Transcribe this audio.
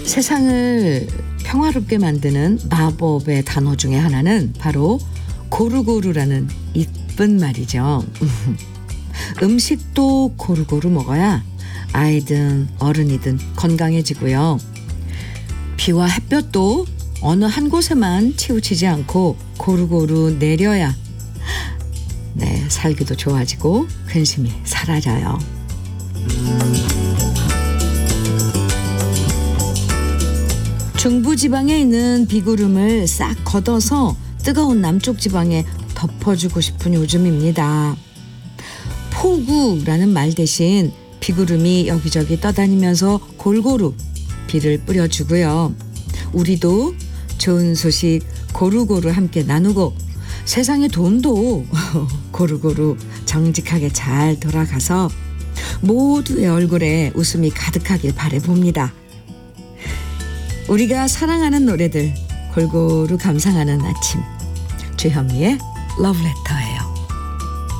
세상을 평화롭게 만드는 마법의 단어 중에 하나는 바로 고루고루라는 이쁜 말이죠. 음식도 고루고루 먹어야 아이든 어른이든 건강해지고요. 비와 햇볕도 어느 한 곳에만 치우치지 않고 고루고루 내려야 살기도 좋아지고 근심이 사라져요. 중부지방에 있는 비구름을 싹 걷어서 뜨거운 남쪽 지방에 덮어주고 싶은 요즘입니다. 폭우라는 말 대신 비구름이 여기저기 떠다니면서 골고루 비를 뿌려주고요. 우리도 좋은 소식 고루고루 함께 나누고 세상의 돈도 고루고루 정직하게 잘 돌아가서 모두의 얼굴에 웃음이 가득하길 바라봅니다. 우리가 사랑하는 노래들 골고루 감상하는 아침, 주현미의 러브레터예요.